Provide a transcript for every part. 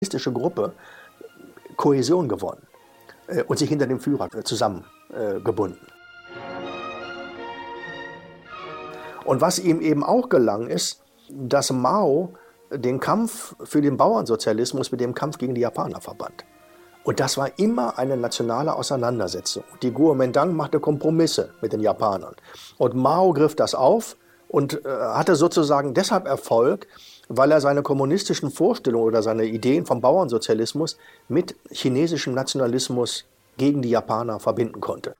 Gruppe Kohäsion gewonnen und sich hinter dem Führer zusammengebunden. Und was ihm eben auch gelang, ist, dass Mao den Kampf für den Bauernsozialismus mit dem Kampf gegen die Japaner verband. Und das war immer eine nationale Auseinandersetzung. Die Kuomintang machte Kompromisse mit den Japanern. Und Mao griff das auf und hatte sozusagen deshalb Erfolg, weil er seine kommunistischen Vorstellungen oder seine Ideen vom Bauernsozialismus mit chinesischem Nationalismus gegen die Japaner verbinden konnte.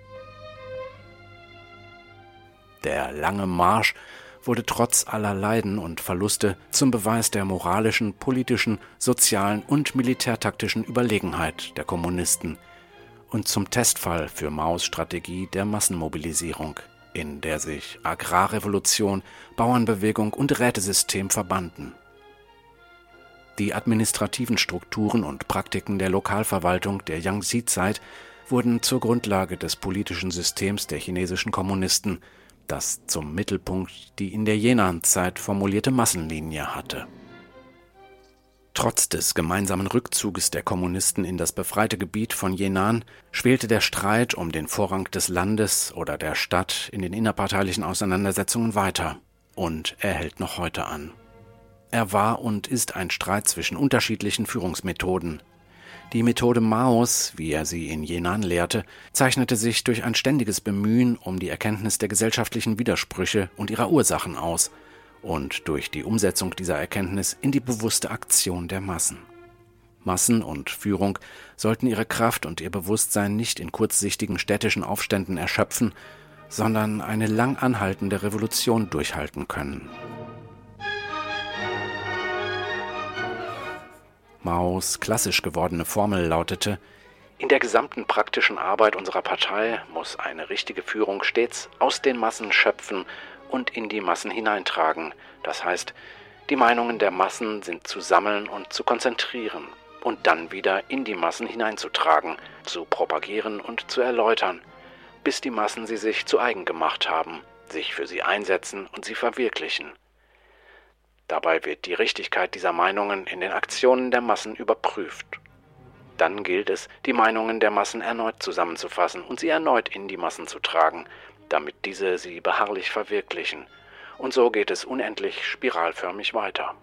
Der lange Marsch wurde trotz aller Leiden und Verluste zum Beweis der moralischen, politischen, sozialen und militärtaktischen Überlegenheit der Kommunisten und zum Testfall für Maos Strategie der Massenmobilisierung, in der sich Agrarrevolution, Bauernbewegung und Rätesystem verbanden. Die administrativen Strukturen und Praktiken der Lokalverwaltung der Yangtze-Zeit wurden zur Grundlage des politischen Systems der chinesischen Kommunisten, das zum Mittelpunkt die in der Jinan-Zeit formulierte Massenlinie hatte. Trotz des gemeinsamen Rückzuges der Kommunisten in das befreite Gebiet von Jinan schwelte der Streit um den Vorrang des Landes oder der Stadt in den innerparteilichen Auseinandersetzungen weiter und er hält noch heute an. Er war und ist ein Streit zwischen unterschiedlichen Führungsmethoden. Die Methode Maos, wie er sie in Jinan lehrte, zeichnete sich durch ein ständiges Bemühen um die Erkenntnis der gesellschaftlichen Widersprüche und ihrer Ursachen aus und durch die Umsetzung dieser Erkenntnis in die bewusste Aktion der Massen. Massen und Führung sollten ihre Kraft und ihr Bewusstsein nicht in kurzsichtigen städtischen Aufständen erschöpfen, sondern eine lang anhaltende Revolution durchhalten können. Maos klassisch gewordene Formel lautete: In der gesamten praktischen Arbeit unserer Partei muss eine richtige Führung stets aus den Massen schöpfen und in die Massen hineintragen. Das heißt, die Meinungen der Massen sind zu sammeln und zu konzentrieren und dann wieder in die Massen hineinzutragen, zu propagieren und zu erläutern, bis die Massen sie sich zu eigen gemacht haben, sich für sie einsetzen und sie verwirklichen. Dabei wird die Richtigkeit dieser Meinungen in den Aktionen der Massen überprüft. Dann gilt es, die Meinungen der Massen erneut zusammenzufassen und sie erneut in die Massen zu tragen, damit diese sie beharrlich verwirklichen. Und so geht es unendlich spiralförmig weiter.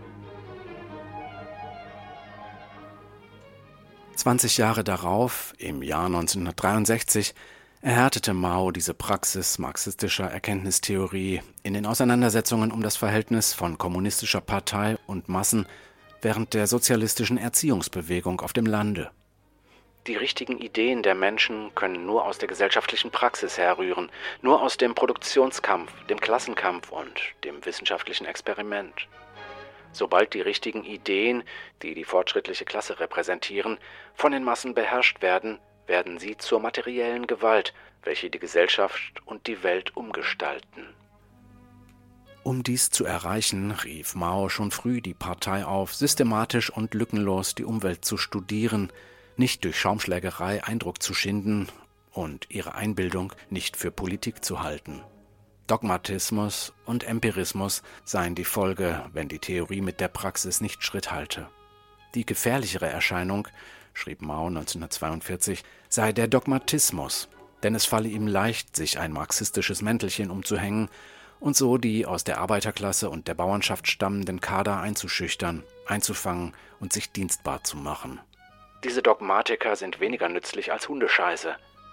20 Jahre darauf, im Jahr 1963, erhärtete Mao diese Praxis marxistischer Erkenntnistheorie in den Auseinandersetzungen um das Verhältnis von kommunistischer Partei und Massen während der sozialistischen Erziehungsbewegung auf dem Lande. Die richtigen Ideen der Menschen können nur aus der gesellschaftlichen Praxis herrühren, nur aus dem Produktionskampf, dem Klassenkampf und dem wissenschaftlichen Experiment. Sobald die richtigen Ideen, die die fortschrittliche Klasse repräsentieren, von den Massen beherrscht werden, werden sie zur materiellen Gewalt, welche die Gesellschaft und die Welt umgestalten. Um dies zu erreichen, rief Mao schon früh die Partei auf, systematisch und lückenlos die Umwelt zu studieren, nicht durch Schaumschlägerei Eindruck zu schinden und ihre Einbildung nicht für Politik zu halten. Dogmatismus und Empirismus seien die Folge, wenn die Theorie mit der Praxis nicht Schritt halte. Die gefährlichere Erscheinung, schrieb Mao 1942, sei der Dogmatismus, denn es falle ihm leicht, sich ein marxistisches Mäntelchen umzuhängen und so die aus der Arbeiterklasse und der Bauernschaft stammenden Kader einzuschüchtern, einzufangen und sich dienstbar zu machen. Diese Dogmatiker sind weniger nützlich als Hundescheiße.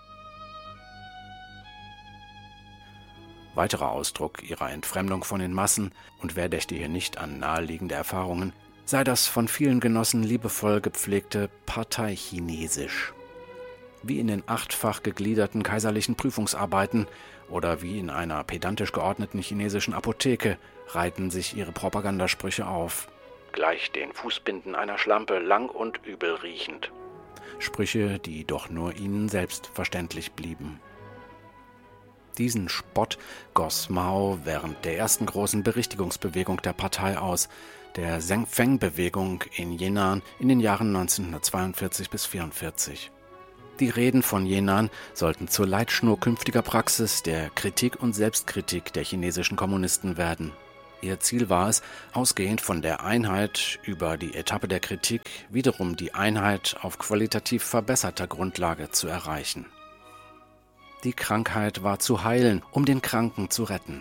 Weiterer Ausdruck ihrer Entfremdung von den Massen, und wer dächte hier nicht an naheliegende Erfahrungen, sei das von vielen Genossen liebevoll gepflegte Parteichinesisch. Wie in den 8-fach gegliederten kaiserlichen Prüfungsarbeiten oder wie in einer pedantisch geordneten chinesischen Apotheke reiten sich ihre Propagandasprüche auf. Gleich den Fußbinden einer Schlampe, lang und übel riechend. Sprüche, die doch nur ihnen selbst verständlich blieben. Diesen Spott goss Mao während der ersten großen Berichtigungsbewegung der Partei aus, der Zhengfeng-Bewegung in Jinan in den Jahren 1942 bis 1944. Die Reden von Jinan sollten zur Leitschnur künftiger Praxis der Kritik und Selbstkritik der chinesischen Kommunisten werden. Ihr Ziel war es, ausgehend von der Einheit über die Etappe der Kritik wiederum die Einheit auf qualitativ verbesserter Grundlage zu erreichen. Die Krankheit war zu heilen, um den Kranken zu retten.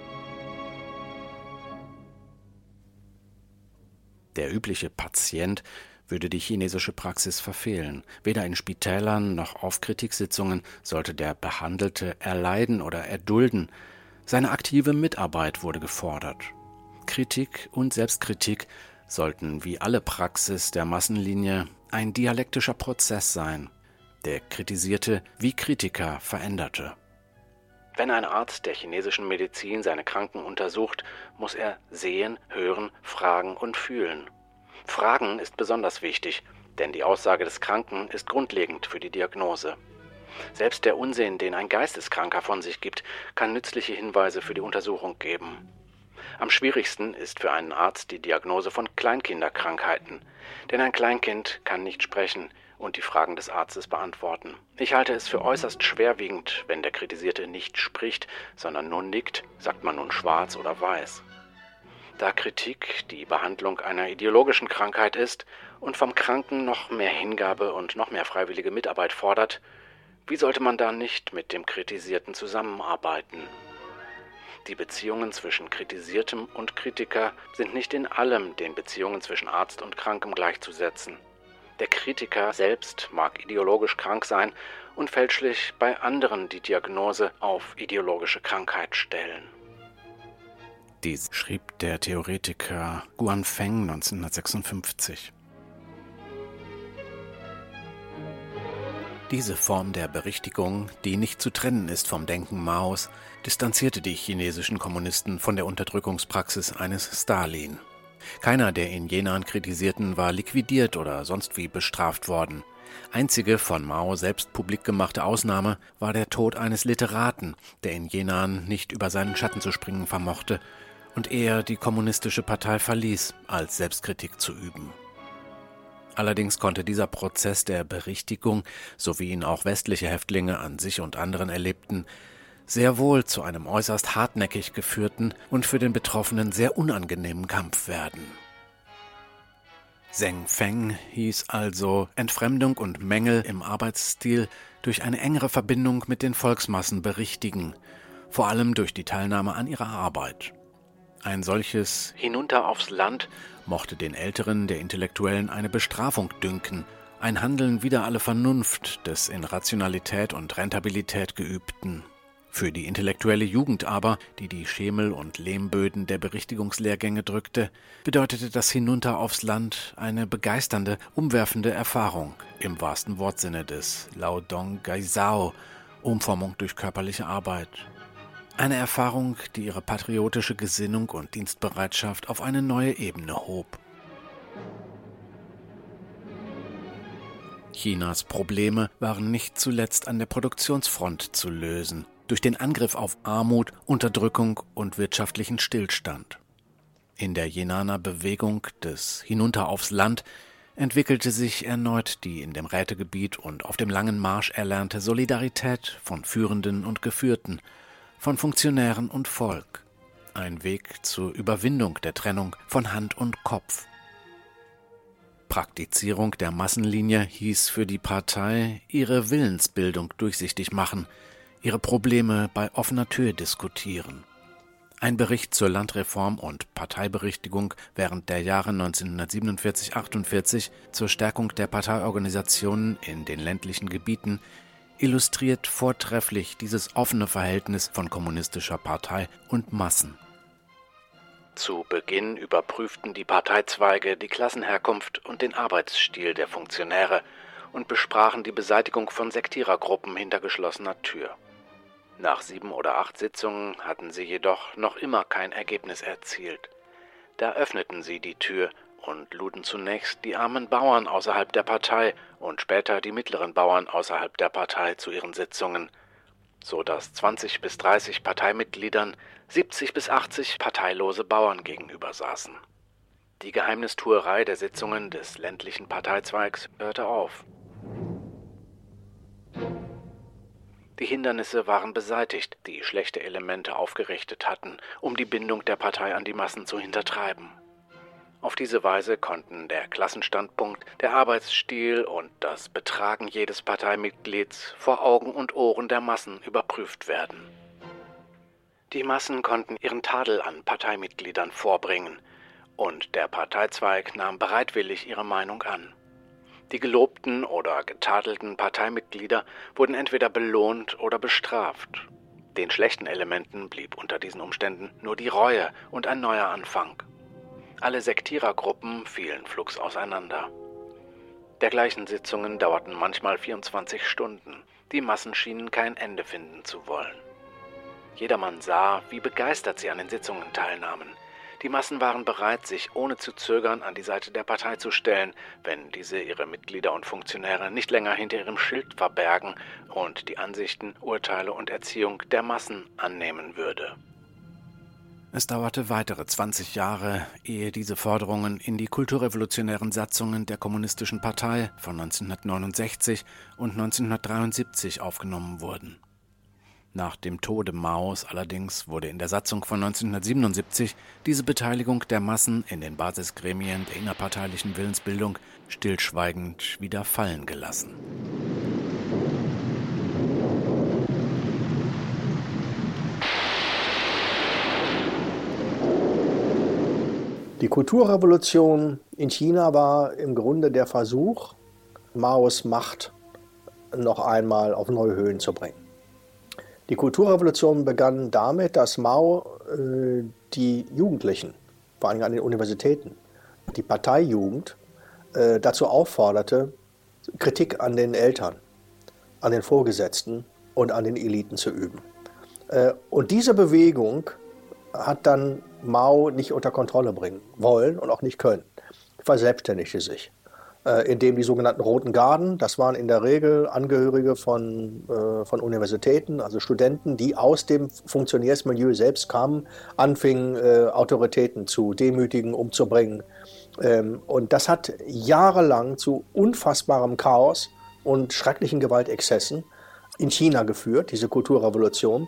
Der übliche Patient würde die chinesische Praxis verfehlen. Weder in Spitälern noch auf Kritiksitzungen sollte der Behandelte erleiden oder erdulden. Seine aktive Mitarbeit wurde gefordert. Kritik und Selbstkritik sollten wie alle Praxis der Massenlinie ein dialektischer Prozess sein, der Kritisierte wie Kritiker veränderte. Wenn ein Arzt der chinesischen Medizin seine Kranken untersucht, muss er sehen, hören, fragen und fühlen. Fragen ist besonders wichtig, denn die Aussage des Kranken ist grundlegend für die Diagnose. Selbst der Unsinn, den ein Geisteskranker von sich gibt, kann nützliche Hinweise für die Untersuchung geben. Am schwierigsten ist für einen Arzt die Diagnose von Kleinkinderkrankheiten, denn ein Kleinkind kann nicht sprechen und die Fragen des Arztes beantworten. Ich halte es für äußerst schwerwiegend, wenn der Kritisierte nicht spricht, sondern nur nickt, sagt man nun schwarz oder weiß. Da Kritik die Behandlung einer ideologischen Krankheit ist und vom Kranken noch mehr Hingabe und noch mehr freiwillige Mitarbeit fordert, wie sollte man da nicht mit dem Kritisierten zusammenarbeiten? Die Beziehungen zwischen Kritisiertem und Kritiker sind nicht in allem den Beziehungen zwischen Arzt und Krankem gleichzusetzen. Der Kritiker selbst mag ideologisch krank sein und fälschlich bei anderen die Diagnose auf ideologische Krankheit stellen. Dies schrieb der Theoretiker Guan Feng 1956. Diese Form der Berichtigung, die nicht zu trennen ist vom Denken Maos, distanzierte die chinesischen Kommunisten von der Unterdrückungspraxis eines Stalin. Keiner der in Jenan Kritisierten war liquidiert oder sonst wie bestraft worden. Einzige von Mao selbst publik gemachte Ausnahme war der Tod eines Literaten, der in Jenan nicht über seinen Schatten zu springen vermochte und eher die kommunistische Partei verließ, als Selbstkritik zu üben. Allerdings konnte dieser Prozess der Berichtigung, so wie ihn auch westliche Häftlinge an sich und anderen erlebten, sehr wohl zu einem äußerst hartnäckig geführten und für den Betroffenen sehr unangenehmen Kampf werden. Zheng Feng hieß also Entfremdung und Mängel im Arbeitsstil durch eine engere Verbindung mit den Volksmassen berichtigen, vor allem durch die Teilnahme an ihrer Arbeit. Ein solches Hinunter aufs Land mochte den Älteren der Intellektuellen eine Bestrafung dünken, ein Handeln wider alle Vernunft des in Rationalität und Rentabilität geübten. Für die intellektuelle Jugend aber, die die Schemel- und Lehmböden der Berichtigungslehrgänge drückte, bedeutete das Hinunter aufs Land eine begeisternde, umwerfende Erfahrung, im wahrsten Wortsinne des Laodong Gaizhao, Umformung durch körperliche Arbeit. Eine Erfahrung, die ihre patriotische Gesinnung und Dienstbereitschaft auf eine neue Ebene hob. Chinas Probleme waren nicht zuletzt an der Produktionsfront zu lösen, durch den Angriff auf Armut, Unterdrückung und wirtschaftlichen Stillstand. In der Jenaner Bewegung des Hinunter aufs Land entwickelte sich erneut die in dem Rätegebiet und auf dem Langen Marsch erlernte Solidarität von Führenden und Geführten, von Funktionären und Volk. Ein Weg zur Überwindung der Trennung von Hand und Kopf. Praktizierung der Massenlinie hieß für die Partei ihre Willensbildung durchsichtig machen, ihre Probleme bei offener Tür diskutieren. Ein Bericht zur Landreform und Parteiberichtigung während der Jahre 1947-48 zur Stärkung der Parteiorganisationen in den ländlichen Gebieten illustriert vortrefflich dieses offene Verhältnis von kommunistischer Partei und Massen. Zu Beginn überprüften die Parteizweige die Klassenherkunft und den Arbeitsstil der Funktionäre und besprachen die Beseitigung von Sektierergruppen hinter geschlossener Tür. Nach 7 oder 8 Sitzungen hatten sie jedoch noch immer kein Ergebnis erzielt. Da öffneten sie die Tür und luden zunächst die armen Bauern außerhalb der Partei und später die mittleren Bauern außerhalb der Partei zu ihren Sitzungen, so dass 20 bis 30 Parteimitgliedern 70 bis 80 parteilose Bauern gegenüber saßen. Die Geheimnistuerei der Sitzungen des ländlichen Parteizweigs hörte auf. Die Hindernisse waren beseitigt, die schlechte Elemente aufgerichtet hatten, um die Bindung der Partei an die Massen zu hintertreiben. Auf diese Weise konnten der Klassenstandpunkt, der Arbeitsstil und das Betragen jedes Parteimitglieds vor Augen und Ohren der Massen überprüft werden. Die Massen konnten ihren Tadel an Parteimitgliedern vorbringen, und der Parteizweig nahm bereitwillig ihre Meinung an. Die gelobten oder getadelten Parteimitglieder wurden entweder belohnt oder bestraft. Den schlechten Elementen blieb unter diesen Umständen nur die Reue und ein neuer Anfang. Alle Sektierergruppen fielen flugs auseinander. Dergleichen Sitzungen dauerten manchmal 24 Stunden. Die Massen schienen kein Ende finden zu wollen. Jedermann sah, wie begeistert sie an den Sitzungen teilnahmen. Die Massen waren bereit, sich ohne zu zögern an die Seite der Partei zu stellen, wenn diese ihre Mitglieder und Funktionäre nicht länger hinter ihrem Schild verbergen und die Ansichten, Urteile und Erziehung der Massen annehmen würde. Es dauerte weitere 20 Jahre, ehe diese Forderungen in die kulturrevolutionären Satzungen der Kommunistischen Partei von 1969 und 1973 aufgenommen wurden. Nach dem Tode Maos allerdings wurde in der Satzung von 1977 diese Beteiligung der Massen in den Basisgremien der innerparteilichen Willensbildung stillschweigend wieder fallen gelassen. Die Kulturrevolution in China war im Grunde der Versuch, Maos Macht noch einmal auf neue Höhen zu bringen. Die Kulturrevolution begann damit, dass Mao die Jugendlichen, vor allem an den Universitäten, die Parteijugend, dazu aufforderte, Kritik an den Eltern, an den Vorgesetzten und an den Eliten zu üben. Und diese Bewegung hat dann Mao nicht unter Kontrolle bringen wollen und auch nicht können. Verselbstständigte sich, indem die sogenannten Roten Garden, das waren in der Regel Angehörige von Universitäten, also Studenten, die aus dem Funktionärsmilieu selbst kamen, anfingen, Autoritäten zu demütigen, umzubringen. Und das hat jahrelang zu unfassbarem Chaos und schrecklichen Gewaltexzessen in China geführt, diese Kulturrevolution.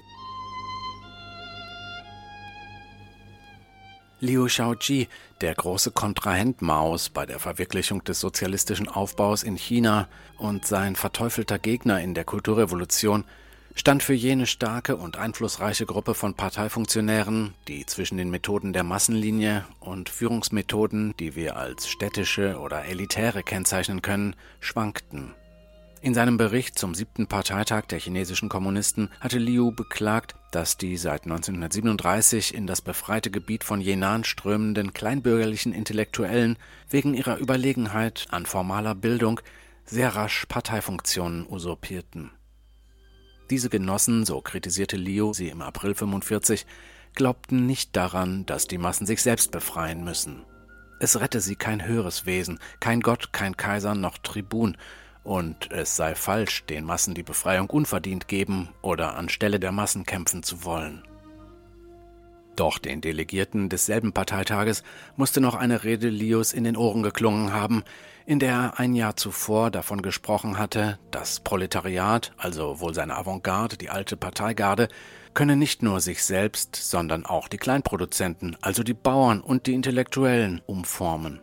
Liu Shaoqi, der große Kontrahent Maos bei der Verwirklichung des sozialistischen Aufbaus in China und sein verteufelter Gegner in der Kulturrevolution, stand für jene starke und einflussreiche Gruppe von Parteifunktionären, die zwischen den Methoden der Massenlinie und Führungsmethoden, die wir als städtische oder elitäre kennzeichnen können, schwankten. In seinem Bericht zum 7. Parteitag der chinesischen Kommunisten hatte Liu beklagt, dass die seit 1937 in das befreite Gebiet von Henan strömenden kleinbürgerlichen Intellektuellen wegen ihrer Überlegenheit an formaler Bildung sehr rasch Parteifunktionen usurpierten. Diese Genossen, so kritisierte Liu sie im April 1945, glaubten nicht daran, dass die Massen sich selbst befreien müssen. Es rette sie kein höheres Wesen, kein Gott, kein Kaiser noch Tribun, und es sei falsch, den Massen die Befreiung unverdient geben oder anstelle der Massen kämpfen zu wollen. Doch den Delegierten desselben Parteitages musste noch eine Rede Lius in den Ohren geklungen haben, in der er ein Jahr zuvor davon gesprochen hatte, das Proletariat, also wohl seine Avantgarde, die alte Parteigarde, könne nicht nur sich selbst, sondern auch die Kleinproduzenten, also die Bauern und die Intellektuellen, umformen.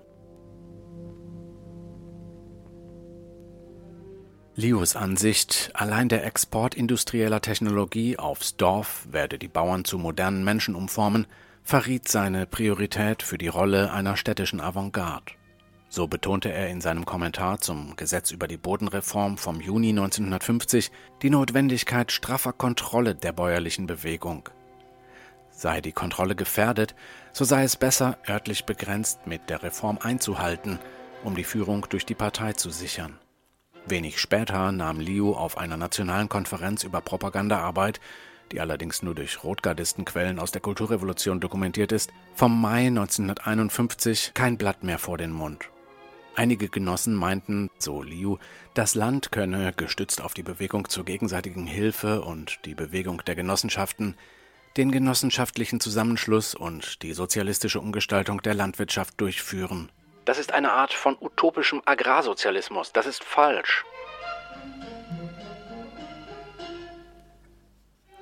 Lius Ansicht, allein der Export industrieller Technologie aufs Dorf werde die Bauern zu modernen Menschen umformen, verriet seine Priorität für die Rolle einer städtischen Avantgarde. So betonte er in seinem Kommentar zum Gesetz über die Bodenreform vom Juni 1950 die Notwendigkeit straffer Kontrolle der bäuerlichen Bewegung. Sei die Kontrolle gefährdet, so sei es besser, örtlich begrenzt mit der Reform einzuhalten, um die Führung durch die Partei zu sichern. Wenig später nahm Liu auf einer nationalen Konferenz über Propagandaarbeit, die allerdings nur durch Rotgardistenquellen aus der Kulturrevolution dokumentiert ist, vom Mai 1951 kein Blatt mehr vor den Mund. Einige Genossen meinten, so Liu, das Land könne, gestützt auf die Bewegung zur gegenseitigen Hilfe und die Bewegung der Genossenschaften, den genossenschaftlichen Zusammenschluss und die sozialistische Umgestaltung der Landwirtschaft durchführen. Das ist eine Art von utopischem Agrarsozialismus. Das ist falsch.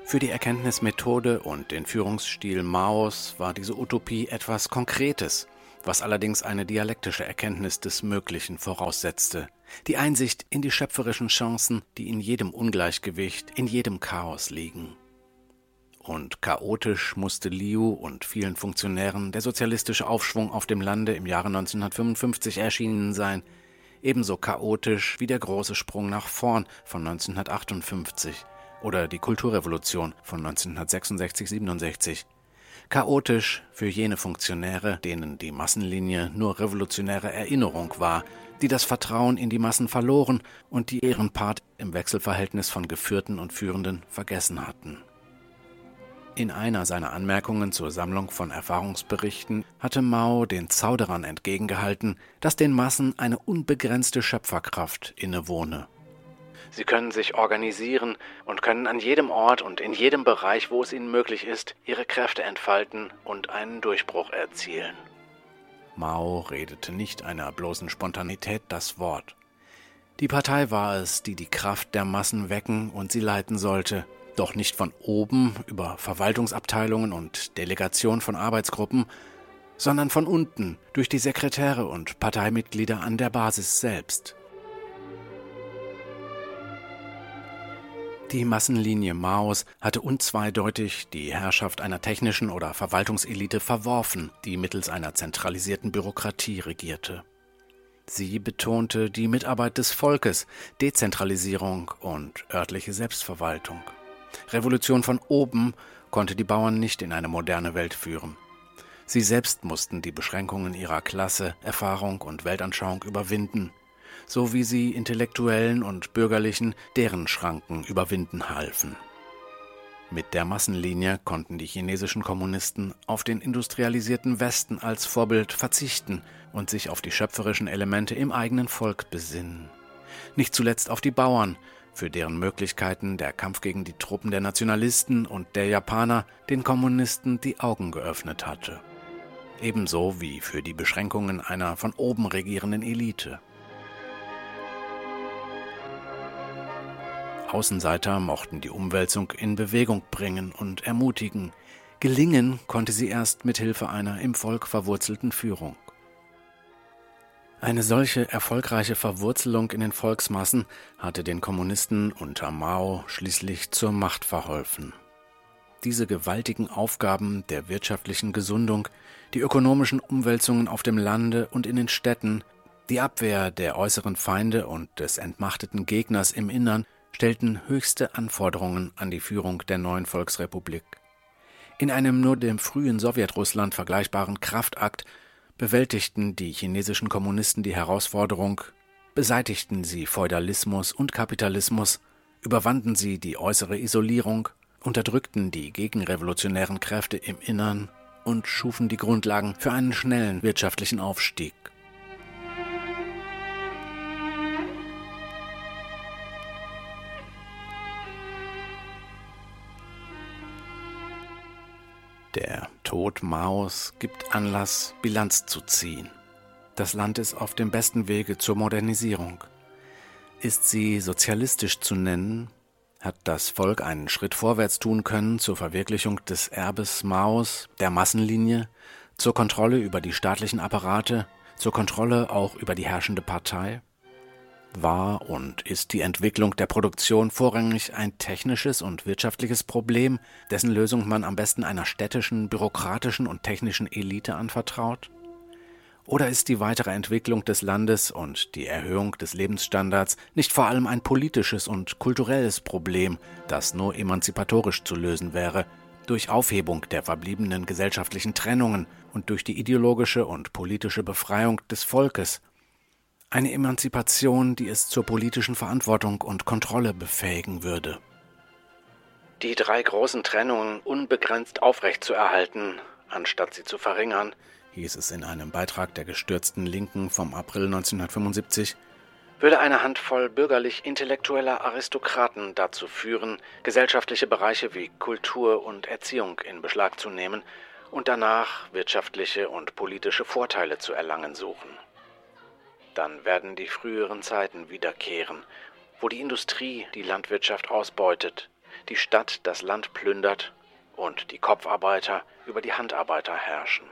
Für die Erkenntnismethode und den Führungsstil Maos war diese Utopie etwas Konkretes, was allerdings eine dialektische Erkenntnis des Möglichen voraussetzte. Die Einsicht in die schöpferischen Chancen, die in jedem Ungleichgewicht, in jedem Chaos liegen. Und chaotisch musste Liu und vielen Funktionären der sozialistische Aufschwung auf dem Lande im Jahre 1955 erschienen sein, ebenso chaotisch wie der große Sprung nach vorn von 1958 oder die Kulturrevolution von 1966-67. Chaotisch für jene Funktionäre, denen die Massenlinie nur revolutionäre Erinnerung war, die das Vertrauen in die Massen verloren und die ihren Part im Wechselverhältnis von Geführten und Führenden vergessen hatten. In einer seiner Anmerkungen zur Sammlung von Erfahrungsberichten hatte Mao den Zauderern entgegengehalten, dass den Massen eine unbegrenzte Schöpferkraft innewohne. Sie können sich organisieren und können an jedem Ort und in jedem Bereich, wo es ihnen möglich ist, ihre Kräfte entfalten und einen Durchbruch erzielen. Mao redete nicht einer bloßen Spontanität das Wort. Die Partei war es, die die Kraft der Massen wecken und sie leiten sollte, doch nicht von oben über Verwaltungsabteilungen und Delegation von Arbeitsgruppen, sondern von unten durch die Sekretäre und Parteimitglieder an der Basis selbst. Die Massenlinie Maos hatte unzweideutig die Herrschaft einer technischen oder Verwaltungselite verworfen, die mittels einer zentralisierten Bürokratie regierte. Sie betonte die Mitarbeit des Volkes, Dezentralisierung und örtliche Selbstverwaltung. Revolution von oben konnte die Bauern nicht in eine moderne Welt führen. Sie selbst mussten die Beschränkungen ihrer Klasse, Erfahrung und Weltanschauung überwinden, so wie sie Intellektuellen und Bürgerlichen deren Schranken überwinden halfen. Mit der Massenlinie konnten die chinesischen Kommunisten auf den industrialisierten Westen als Vorbild verzichten und sich auf die schöpferischen Elemente im eigenen Volk besinnen. Nicht zuletzt auf die Bauern, für deren Möglichkeiten der Kampf gegen die Truppen der Nationalisten und der Japaner den Kommunisten die Augen geöffnet hatte. Ebenso wie für die Beschränkungen einer von oben regierenden Elite. Außenseiter mochten die Umwälzung in Bewegung bringen und ermutigen. Gelingen konnte sie erst mit Hilfe einer im Volk verwurzelten Führung. Eine solche erfolgreiche Verwurzelung in den Volksmassen hatte den Kommunisten unter Mao schließlich zur Macht verholfen. Diese gewaltigen Aufgaben der wirtschaftlichen Gesundung, die ökonomischen Umwälzungen auf dem Lande und in den Städten, die Abwehr der äußeren Feinde und des entmachteten Gegners im Innern, stellten höchste Anforderungen an die Führung der neuen Volksrepublik. In einem nur dem frühen Sowjetrussland vergleichbaren Kraftakt bewältigten die chinesischen Kommunisten die Herausforderung, beseitigten sie Feudalismus und Kapitalismus, überwanden sie die äußere Isolierung, unterdrückten die gegenrevolutionären Kräfte im Innern und schufen die Grundlagen für einen schnellen wirtschaftlichen Aufstieg. Der Tod Maos gibt Anlass, Bilanz zu ziehen. Das Land ist auf dem besten Wege zur Modernisierung. Ist sie sozialistisch zu nennen? Hat das Volk einen Schritt vorwärts tun können zur Verwirklichung des Erbes Maos, der Massenlinie, zur Kontrolle über die staatlichen Apparate, zur Kontrolle auch über die herrschende Partei? War und ist die Entwicklung der Produktion vorrangig ein technisches und wirtschaftliches Problem, dessen Lösung man am besten einer städtischen, bürokratischen und technischen Elite anvertraut? Oder ist die weitere Entwicklung des Landes und die Erhöhung des Lebensstandards nicht vor allem ein politisches und kulturelles Problem, das nur emanzipatorisch zu lösen wäre, durch Aufhebung der verbliebenen gesellschaftlichen Trennungen und durch die ideologische und politische Befreiung des Volkes? Eine Emanzipation, die es zur politischen Verantwortung und Kontrolle befähigen würde. Die 3 großen Trennungen unbegrenzt aufrechtzuerhalten, anstatt sie zu verringern, hieß es in einem Beitrag der gestürzten Linken vom April 1975, würde eine Handvoll bürgerlich-intellektueller Aristokraten dazu führen, gesellschaftliche Bereiche wie Kultur und Erziehung in Beschlag zu nehmen und danach wirtschaftliche und politische Vorteile zu erlangen suchen. Dann werden die früheren Zeiten wiederkehren, wo die Industrie die Landwirtschaft ausbeutet, die Stadt das Land plündert und die Kopfarbeiter über die Handarbeiter herrschen.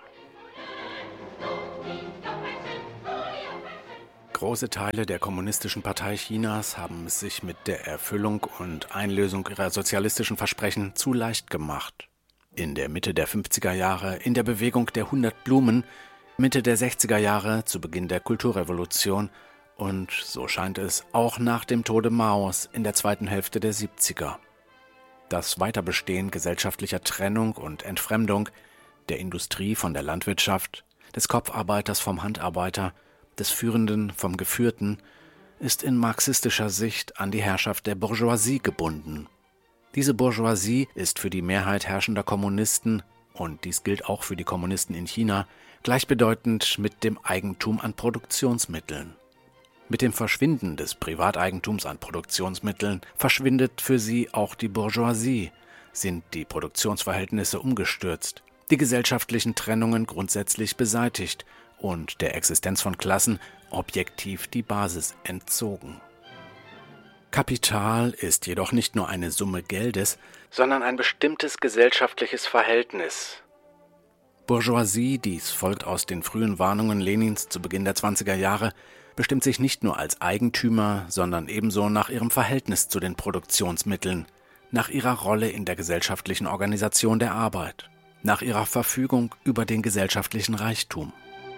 Große Teile der Kommunistischen Partei Chinas haben es sich mit der Erfüllung und Einlösung ihrer sozialistischen Versprechen zu leicht gemacht. In der Mitte der 50er Jahre, in der Bewegung der 100 Blumen, Mitte der 60er Jahre, zu Beginn der Kulturrevolution und, so scheint es, auch nach dem Tode Maos in der zweiten Hälfte der 70er. Das Weiterbestehen gesellschaftlicher Trennung und Entfremdung, der Industrie von der Landwirtschaft, des Kopfarbeiters vom Handarbeiter, des Führenden vom Geführten, ist in marxistischer Sicht an die Herrschaft der Bourgeoisie gebunden. Diese Bourgeoisie ist für die Mehrheit herrschender Kommunisten, und dies gilt auch für die Kommunisten in China, gleichbedeutend mit dem Eigentum an Produktionsmitteln. Mit dem Verschwinden des Privateigentums an Produktionsmitteln verschwindet für sie auch die Bourgeoisie, sind die Produktionsverhältnisse umgestürzt, die gesellschaftlichen Trennungen grundsätzlich beseitigt und der Existenz von Klassen objektiv die Basis entzogen. Kapital ist jedoch nicht nur eine Summe Geldes, sondern ein bestimmtes gesellschaftliches Verhältnis. Bourgeoisie, dies folgt aus den frühen Warnungen Lenins zu Beginn der 20er Jahre, bestimmt sich nicht nur als Eigentümer, sondern ebenso nach ihrem Verhältnis zu den Produktionsmitteln, nach ihrer Rolle in der gesellschaftlichen Organisation der Arbeit, nach ihrer Verfügung über den gesellschaftlichen Reichtum.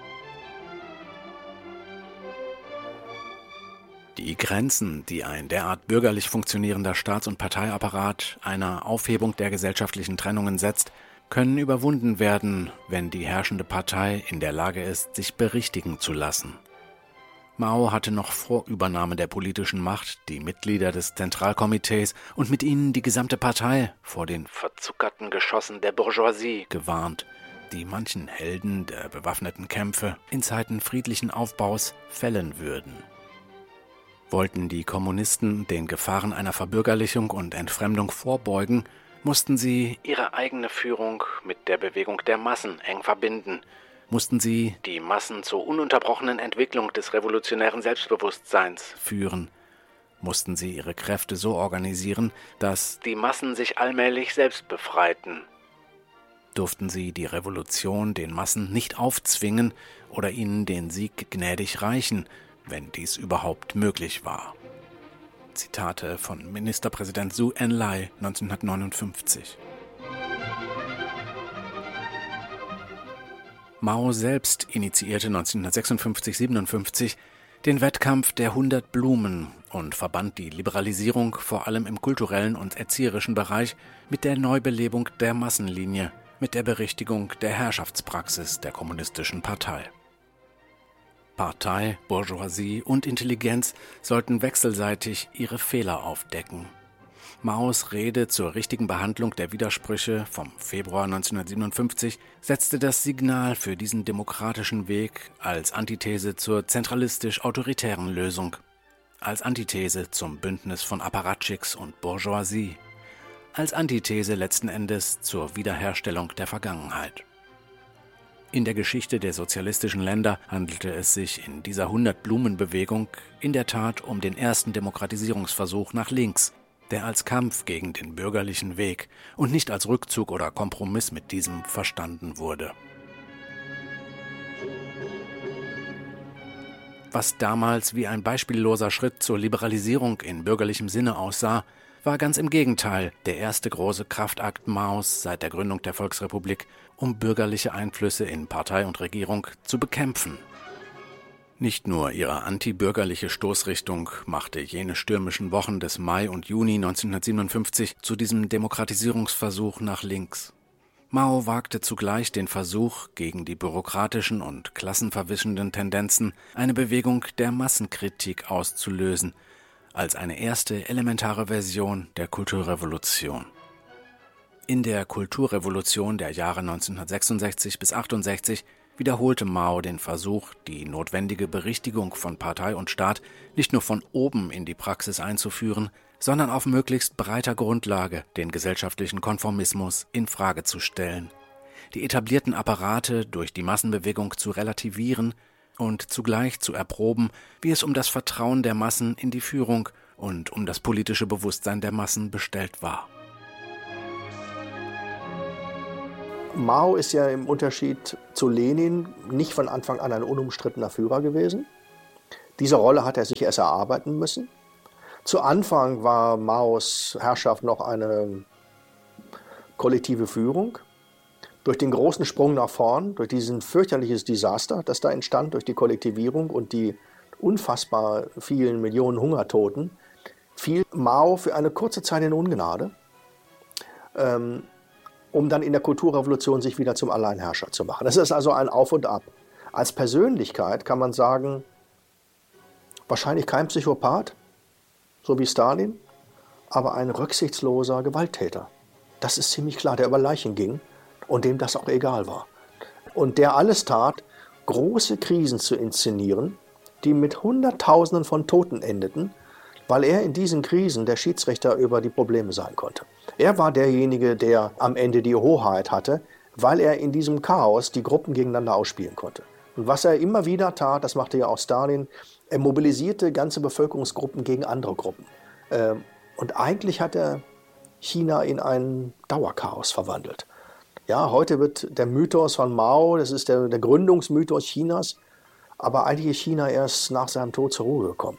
Die Grenzen, die ein derart bürgerlich funktionierender Staats- und Parteiapparat einer Aufhebung der gesellschaftlichen Trennungen setzt, können überwunden werden, wenn die herrschende Partei in der Lage ist, sich berichtigen zu lassen. Mao hatte noch vor Übernahme der politischen Macht die Mitglieder des Zentralkomitees und mit ihnen die gesamte Partei vor den verzuckerten Geschossen der Bourgeoisie gewarnt, die manchen Helden der bewaffneten Kämpfe in Zeiten friedlichen Aufbaus fällen würden. Wollten die Kommunisten den Gefahren einer Verbürgerlichung und Entfremdung vorbeugen, mussten sie ihre eigene Führung mit der Bewegung der Massen eng verbinden, mussten sie die Massen zur ununterbrochenen Entwicklung des revolutionären Selbstbewusstseins führen, mussten sie ihre Kräfte so organisieren, dass die Massen sich allmählich selbst befreiten. Durften sie die Revolution den Massen nicht aufzwingen oder ihnen den Sieg gnädig reichen, wenn dies überhaupt möglich war. Zitate von Ministerpräsident Zhou Enlai 1959. Mao selbst initiierte 1956/57 den Wettkampf der 100 Blumen und verband die Liberalisierung vor allem im kulturellen und erzieherischen Bereich mit der Neubelebung der Massenlinie, mit der Berichtigung der Herrschaftspraxis der Kommunistischen Partei. Partei, Bourgeoisie und Intelligenz sollten wechselseitig ihre Fehler aufdecken. Maos Rede zur richtigen Behandlung der Widersprüche vom Februar 1957 setzte das Signal für diesen demokratischen Weg als Antithese zur zentralistisch-autoritären Lösung, als Antithese zum Bündnis von Apparatchiks und Bourgeoisie, als Antithese letzten Endes zur Wiederherstellung der Vergangenheit. In der Geschichte der sozialistischen Länder handelte es sich in dieser 100-Blumen-Bewegung in der Tat um den ersten Demokratisierungsversuch nach links, der als Kampf gegen den bürgerlichen Weg und nicht als Rückzug oder Kompromiss mit diesem verstanden wurde. Was damals wie ein beispielloser Schritt zur Liberalisierung in bürgerlichem Sinne aussah, war ganz im Gegenteil der erste große Kraftakt Maos seit der Gründung der Volksrepublik, um bürgerliche Einflüsse in Partei und Regierung zu bekämpfen. Nicht nur ihre antibürgerliche Stoßrichtung machte jene stürmischen Wochen des Mai und Juni 1957 zu diesem Demokratisierungsversuch nach links. Mao wagte zugleich den Versuch, gegen die bürokratischen und klassenverwischenden Tendenzen eine Bewegung der Massenkritik auszulösen, als eine erste elementare Version der Kulturrevolution. In der Kulturrevolution der Jahre 1966 bis 1968 wiederholte Mao den Versuch, die notwendige Berichtigung von Partei und Staat nicht nur von oben in die Praxis einzuführen, sondern auf möglichst breiter Grundlage den gesellschaftlichen Konformismus in Frage zu stellen, die etablierten Apparate durch die Massenbewegung zu relativieren und zugleich zu erproben, wie es um das Vertrauen der Massen in die Führung und um das politische Bewusstsein der Massen bestellt war. Mao ist ja im Unterschied zu Lenin nicht von Anfang an ein unumstrittener Führer gewesen. Diese Rolle hat er sich erst erarbeiten müssen. Zu Anfang war Maos Herrschaft noch eine kollektive Führung. Durch den großen Sprung nach vorn, durch diesen fürchterliches Desaster, das da entstand, durch die Kollektivierung und die unfassbar vielen Millionen Hungertoten, fiel Mao für eine kurze Zeit in Ungnade, um dann in der Kulturrevolution sich wieder zum Alleinherrscher zu machen. Das ist also ein Auf und Ab. Als Persönlichkeit kann man sagen, wahrscheinlich kein Psychopath, so wie Stalin, aber ein rücksichtsloser Gewalttäter. Das ist ziemlich klar, der über Leichen ging und dem das auch egal war. Und der alles tat, große Krisen zu inszenieren, die mit Hunderttausenden von Toten endeten, weil er in diesen Krisen der Schiedsrichter über die Probleme sein konnte. Er war derjenige, der am Ende die Hoheit hatte, weil er in diesem Chaos die Gruppen gegeneinander ausspielen konnte. Und was er immer wieder tat, das machte ja auch Stalin, er mobilisierte ganze Bevölkerungsgruppen gegen andere Gruppen. Und eigentlich hat er China in ein Dauerchaos verwandelt. Ja, heute wird der Mythos von Mao, das ist der Gründungsmythos Chinas, aber eigentlich ist China erst nach seinem Tod zur Ruhe gekommen.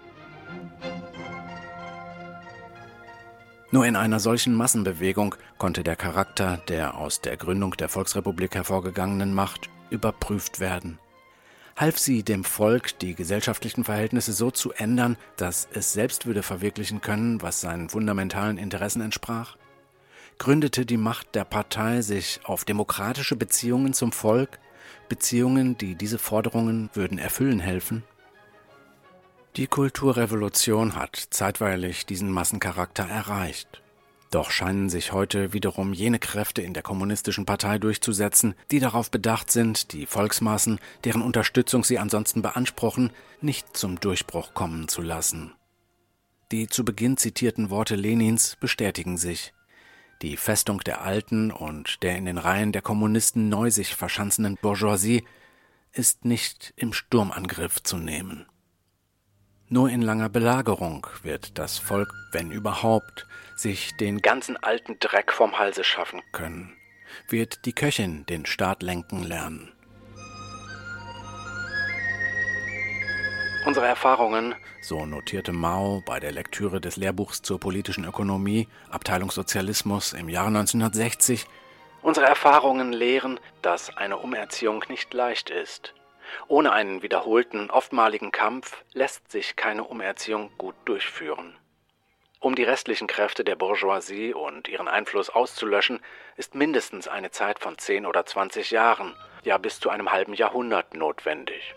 Nur in einer solchen Massenbewegung konnte der Charakter der aus der Gründung der Volksrepublik hervorgegangenen Macht überprüft werden. Half sie dem Volk, die gesellschaftlichen Verhältnisse so zu ändern, dass es selbst würde verwirklichen können, was seinen fundamentalen Interessen entsprach? Gründete die Macht der Partei sich auf demokratische Beziehungen zum Volk, Beziehungen, die diese Forderungen würden erfüllen helfen? Die Kulturrevolution hat zeitweilig diesen Massencharakter erreicht. Doch scheinen sich heute wiederum jene Kräfte in der kommunistischen Partei durchzusetzen, die darauf bedacht sind, die Volksmassen, deren Unterstützung sie ansonsten beanspruchen, nicht zum Durchbruch kommen zu lassen. Die zu Beginn zitierten Worte Lenins bestätigen sich. Die Festung der alten und der in den Reihen der Kommunisten neu sich verschanzenden Bourgeoisie ist nicht im Sturmangriff zu nehmen. Nur in langer Belagerung wird das Volk, wenn überhaupt, sich den ganzen alten Dreck vom Halse schaffen können, wird die Köchin den Staat lenken lernen. Unsere Erfahrungen, so notierte Mao bei der Lektüre des Lehrbuchs zur politischen Ökonomie, Abteilung Sozialismus im Jahre 1960, unsere Erfahrungen lehren, dass eine Umerziehung nicht leicht ist. Ohne einen wiederholten, oftmaligen Kampf lässt sich keine Umerziehung gut durchführen. Um die restlichen Kräfte der Bourgeoisie und ihren Einfluss auszulöschen, ist mindestens eine Zeit von 10 oder 20 Jahren, ja bis zu einem halben Jahrhundert notwendig.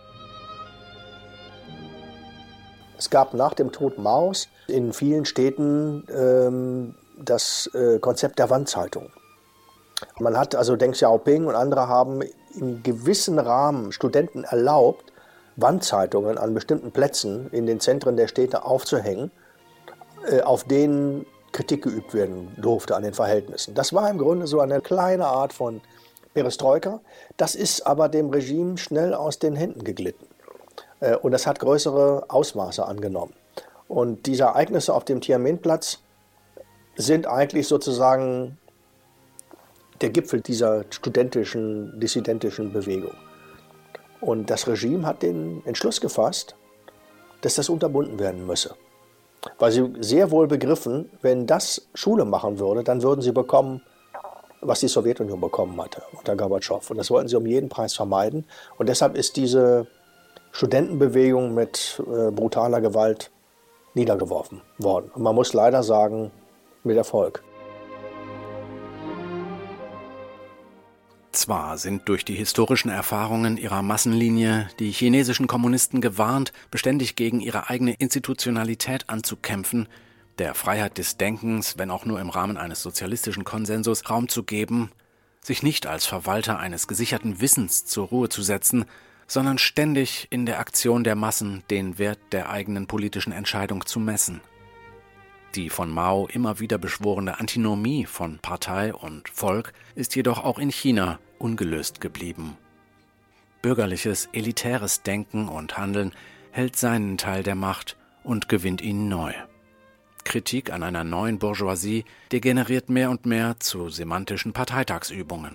Es gab nach dem Tod Maos in vielen Städten das Konzept der Wandzeitung. Man hat, also Deng Xiaoping und andere haben in gewissen Rahmen Studenten erlaubt, Wandzeitungen an bestimmten Plätzen in den Zentren der Städte aufzuhängen, auf denen Kritik geübt werden durfte an den Verhältnissen. Das war im Grunde so eine kleine Art von Perestroika. Das ist aber dem Regime schnell aus den Händen geglitten. Und das hat größere Ausmaße angenommen. Und diese Ereignisse auf dem Tiananmenplatz sind eigentlich sozusagen der Gipfel dieser studentischen, dissidentischen Bewegung. Und das Regime hat den Entschluss gefasst, dass das unterbunden werden müsse. Weil sie sehr wohl begriffen, wenn das Schule machen würde, dann würden sie bekommen, was die Sowjetunion bekommen hatte unter Gorbatschow. Und das wollten sie um jeden Preis vermeiden. Und deshalb ist diese Studentenbewegung mit brutaler Gewalt niedergeworfen worden. Und man muss leider sagen, mit Erfolg. Zwar sind durch die historischen Erfahrungen ihrer Massenlinie die chinesischen Kommunisten gewarnt, beständig gegen ihre eigene Institutionalität anzukämpfen, der Freiheit des Denkens, wenn auch nur im Rahmen eines sozialistischen Konsensus, Raum zu geben, sich nicht als Verwalter eines gesicherten Wissens zur Ruhe zu setzen, sondern ständig in der Aktion der Massen den Wert der eigenen politischen Entscheidung zu messen. Die von Mao immer wieder beschworene Antinomie von Partei und Volk ist jedoch auch in China ungelöst geblieben. Bürgerliches, elitäres Denken und Handeln hält seinen Teil der Macht und gewinnt ihn neu. Kritik an einer neuen Bourgeoisie degeneriert mehr und mehr zu semantischen Parteitagsübungen.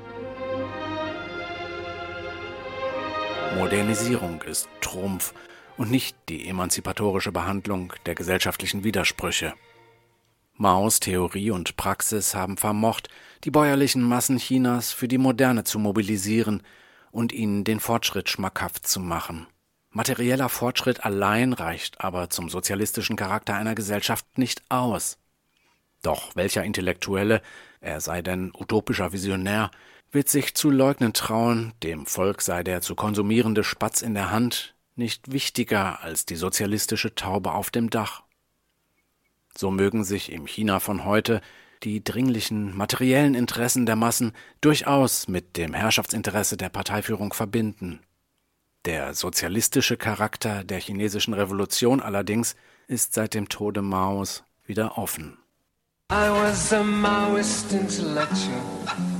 Modernisierung ist Trumpf und nicht die emanzipatorische Behandlung der gesellschaftlichen Widersprüche. Maos Theorie und Praxis haben vermocht, die bäuerlichen Massen Chinas für die Moderne zu mobilisieren und ihnen den Fortschritt schmackhaft zu machen. Materieller Fortschritt allein reicht aber zum sozialistischen Charakter einer Gesellschaft nicht aus. Doch welcher Intellektuelle, er sei denn utopischer Visionär, wird sich zu leugnen trauen, dem Volk sei der zu konsumierende Spatz in der Hand nicht wichtiger als die sozialistische Taube auf dem Dach. So mögen sich im China von heute die dringlichen materiellen Interessen der Massen durchaus mit dem Herrschaftsinteresse der Parteiführung verbinden. Der sozialistische Charakter der chinesischen Revolution allerdings ist seit dem Tode Maos wieder offen. I was a Maoist intellectual.